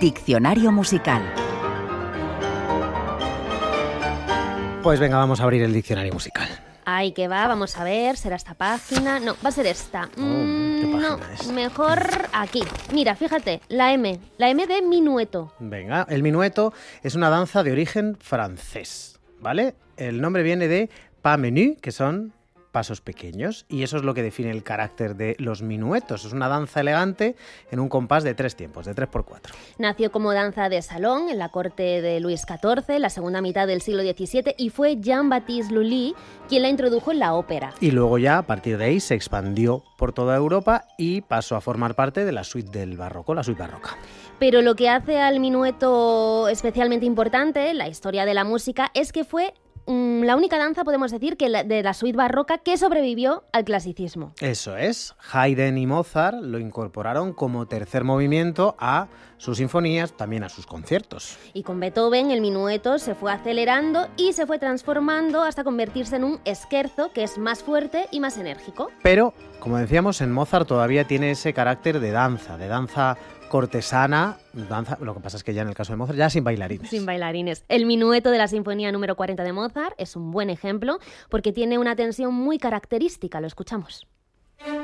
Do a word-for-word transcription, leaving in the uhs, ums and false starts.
Diccionario musical. Pues venga, vamos a abrir el diccionario musical. Ay, que va, vamos a ver, ¿será esta página? No, va a ser esta. Oh, Mm, ¿qué página no, es? mejor aquí. Mira, fíjate, la M, la M de minueto. Venga, el minueto es una danza de origen francés, ¿vale? El nombre viene de pas menus, que son pasos pequeños, y eso es lo que define el carácter de los minuetos. Es una danza elegante en un compás de tres tiempos, de tres por cuatro. Nació como danza de salón en la corte de Luis catorce, la segunda mitad del siglo diecisiete, y fue Jean-Baptiste Lully quien la introdujo en la ópera. Y luego ya, a partir de ahí, se expandió por toda Europa y pasó a formar parte de la suite del barroco, la suite barroca. Pero lo que hace al minueto especialmente importante en la historia de la música es que fue mm, la única danza, podemos decir, que la, de la suite barroca que sobrevivió al clasicismo. Eso es, Haydn y Mozart lo incorporaron como tercer movimiento a sus sinfonías, también a sus conciertos. Y con Beethoven el minueto se fue acelerando y se fue transformando hasta convertirse en un scherzo que es más fuerte y más enérgico. Pero, como decíamos, en Mozart todavía tiene ese carácter de danza, de danza cortesana, danza, lo que pasa es que ya en el caso de Mozart ya sin bailarines. Sin bailarines. El minueto de la Sinfonía número cuarenta de Mozart es un buen ejemplo porque tiene una tensión muy característica, lo escuchamos.